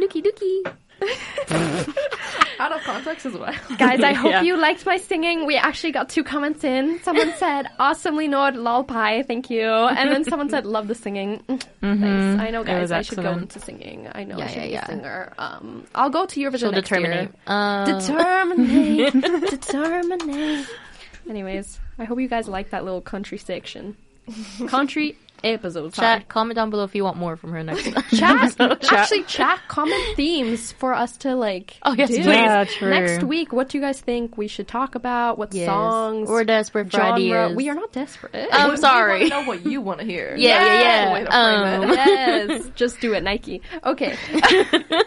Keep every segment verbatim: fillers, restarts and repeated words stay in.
Dookie dookie. Out of context as well. Guys, I hope Yeah. you liked my singing. We actually got two comments in. Someone said, awesomely nod, lol pie, thank you. And then someone said, love the singing. Mm-hmm. Thanks. I know, guys, I should go excellent. into singing. I know Yeah, I should yeah, be yeah. a singer. Um, I'll go to Eurovision She'll next determinate. year. Uh, Determinate. Determinate. Anyways, I hope you guys like that little country section. Country episode. sorry. Chat, comment down below if you want more from her next time. Chat, actually, chat, comment themes for us to like. Oh, yes, do. please. Yeah, true. Next week, what do you guys think we should talk about? What Yes. songs? We're desperate for genre? ideas. We are not desperate. I'm sorry. We want to know what you want to hear. Yeah, yeah, yeah. Way to frame Um, it. Yes, just do it, Nike. Okay. I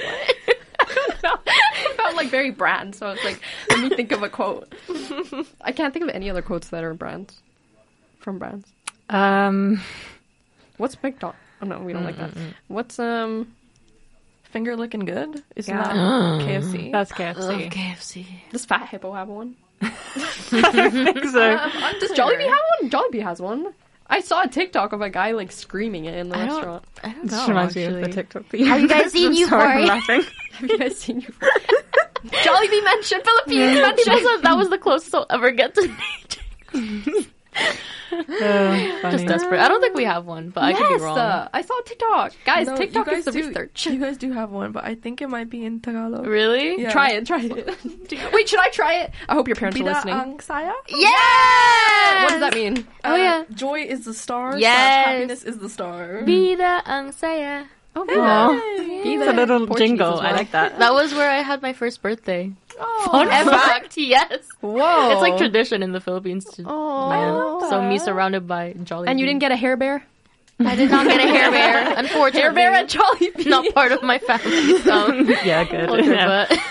felt like very brand, so I was like, let me think of a quote. I can't think of any other quotes that are brands. From brands. Um, What's McDonald's? Oh no, we don't like that. What's um Finger looking good? Isn't Yeah. that K F C? that's K F C. Ugh, K F C. does Fat Hippo have one? I think so. Um, I'm Does just Jollibee have one? Jollibee has one. I saw a TikTok of a guy like screaming it in the I don't- restaurant. I don't This know, reminds me of the actually. TikTok. That you Have you guys seen I'm sorry, I'm Euphoria? laughing. Have you guys seen you? Jollibee mentioned Philippines mentioned. That was, that was the closest I'll ever get to nature. Uh, funny. Just desperate. I don't think we have one, but I could be Yes, wrong. uh, I saw a TikTok. Guys, No, TikTok you guys is the do, research. You guys do have one, but I think it might be in Tagalog. Really? Yeah. Try it, try it. Wait, should I try it? I hope your parents are Bida listening. ang saya? Yeah! What does that mean? Oh, Uh, yeah. Joy is the star. Yes. slash happiness is the star. Vida ang saya. Oh, Aw. Be It's a little Portuguese jingle. as well. I like that. That was where I had my first birthday. Oh, Fun fact, yes. Whoa. It's like tradition in the Philippines. To, Oh. man. So me surrounded by Jollibee. And you didn't get a Hair Bear? I did not get a Hair Bear. Unfortunately, Hair Bear at Jollibee. not part of my family. So Yeah, good. okay, Yeah. but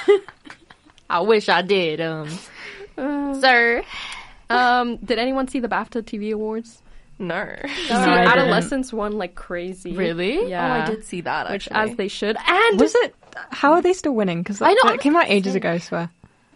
I wish I did. Um, Uh, sir. um, did anyone see the BAFTA T V Awards? no. See, No, I didn't. Adolescents won like crazy. Really? Yeah. Oh, I did see that, Which, actually. as they should. And Was it? How are they still winning? Because I know, it came out ages ago. I swear.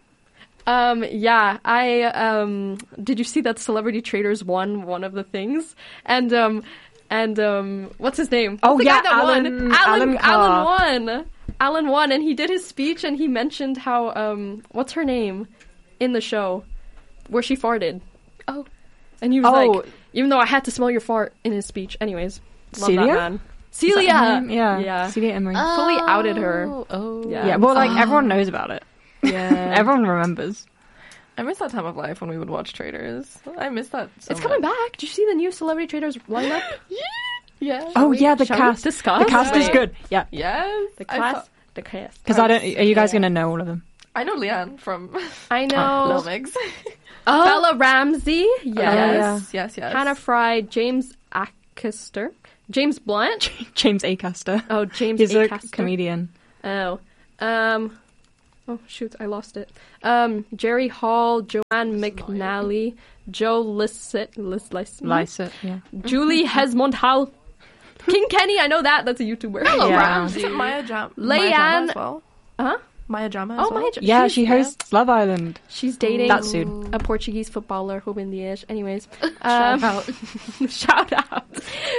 Um, yeah, I, um, did you see that Celebrity Traders won one of the things? And, um, and, um, what's his name? Oh, What's the yeah, guy that Alan- won? Alan Alan, Carr. Alan won. Alan won, and he did his speech, and he mentioned how, um, what's her name in the show? Where she farted. Oh. And he was Oh. like, even though I had to smell your fart in his speech. Anyways, love Celia? that man. Celia! Her name? Yeah. Yeah. Celia Emery. Fully outed her. Oh. Yeah. yeah. Well, like everyone knows about it. Yeah. Everyone remembers. I miss that time of life when we would watch Traders. I miss that so It's coming much. back. Did you see the new Celebrity Traders lineup? Yeah. Oh we- yeah, the shall we cast. discuss? The cast is Wait. good. Yeah. Yes. The I, class. saw- The cast. Because I don't. Are you guys gonna know all of them? I know Leanne from I Little know. Mix. Oh. Bella Ramsey. Yes. Yes, yes, yes. Hannah Fry. James Acaster. James Blunt. James Acaster. Oh, James He's a Acaster. comedian. Oh. Um. Oh shoot! I lost it. Um. Jerry Hall. Joanne McNally. Joe Lissett. Liss, Liss, Lysa. Yeah. Julie Hesmond Hall. King Kenny. I know that. That's a YouTuber. Hello, Yeah. Ramsey. Isn't Maya Jam Maya Leanne- Jama as well? Huh? Maya Jama as Oh, well? Maya. J- Yeah, she's- she hosts Love Island. She's dating That soon. a Portuguese footballer, Ruben Dias. Anyways, Shout um, out. shout out.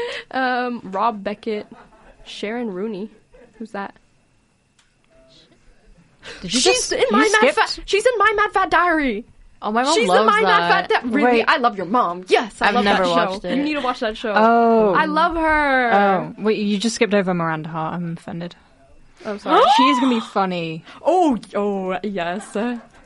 Um, Rob Beckett, Sharon Rooney. Who's that? Did you She's just? in you my Mad skipped? Fat. She's in my Mad Fat Diary. Oh, my mom She's loves in my that. Mad Fat. Di- really, Wait. I love your mom. Yes, I I've love never that watched show. it. You need to watch that show. Oh. I love her. Oh, wait! You just skipped over Miranda Hart. I'm offended. I'm sorry. She's gonna be funny. Oh, oh, yes. Uh,